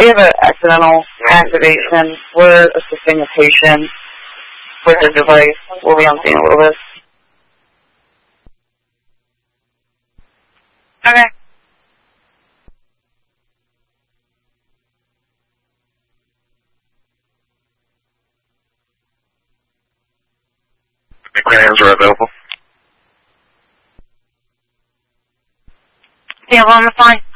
We have an accidental activation. We're assisting the patient with the device. We'll be on scene a little bit. Okay. Hands are available. Yeah, well, I'm fine.